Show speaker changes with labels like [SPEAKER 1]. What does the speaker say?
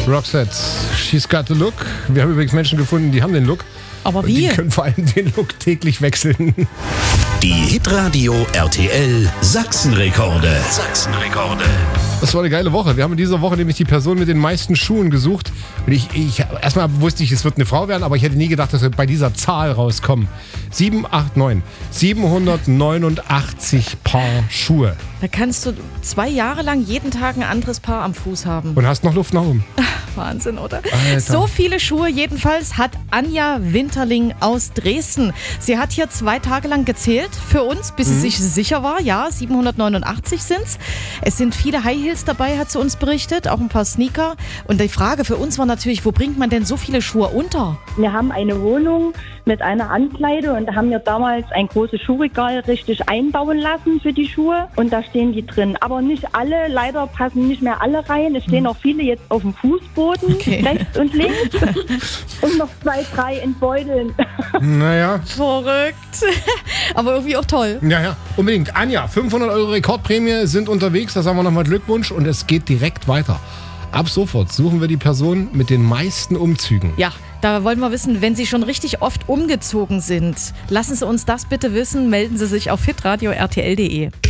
[SPEAKER 1] Roxette, she's got the look. Wir haben übrigens Menschen gefunden, die haben den Look.
[SPEAKER 2] Aber
[SPEAKER 1] Und
[SPEAKER 2] wie?
[SPEAKER 1] die können vor allem den Look täglich wechseln.
[SPEAKER 3] Die Hitradio RTL Sachsenrekorde. Sachsenrekorde.
[SPEAKER 1] Das war eine geile Woche. Wir haben in dieser Woche nämlich die Person mit den meisten Schuhen gesucht. Und erstmal wusste ich, es wird eine Frau werden, aber ich hätte nie gedacht, dass wir bei dieser Zahl rauskommen. 789 Paar Schuhe.
[SPEAKER 2] Da kannst du 2 Jahre lang jeden Tag ein anderes Paar am Fuß haben.
[SPEAKER 1] Und hast noch Luft nach oben.
[SPEAKER 2] Wahnsinn, oder?
[SPEAKER 1] Alter.
[SPEAKER 2] So viele Schuhe jedenfalls hat Anja Winterling aus Dresden. Sie hat hier 2 Tage lang gezählt für uns, bis sie sich sicher war. Ja, 789 sind's. Es sind viele High Heels dabei, hat sie uns berichtet, auch ein paar Sneaker. Und die Frage für uns war natürlich, wo bringt man denn so viele Schuhe unter?
[SPEAKER 4] Wir haben eine Wohnung mit einer Ankleide und da haben wir damals ein großes Schuhregal richtig einbauen lassen für die Schuhe und da stehen die drin. Aber nicht alle, leider passen nicht mehr alle rein. Es stehen auch viele jetzt auf dem Fußboden, rechts und links und noch 2, 3 in Beuteln.
[SPEAKER 1] Naja.
[SPEAKER 2] Verrückt. Aber irgendwie auch toll.
[SPEAKER 1] Ja, unbedingt. Anja, 500 € Rekordprämie sind unterwegs. Da sagen wir nochmal Glückwunsch und es geht direkt weiter. Ab sofort suchen wir die Person mit den meisten Umzügen.
[SPEAKER 2] Ja, da wollen wir wissen, wenn Sie schon richtig oft umgezogen sind, lassen Sie uns das bitte wissen. Melden Sie sich auf hitradio rtl.de.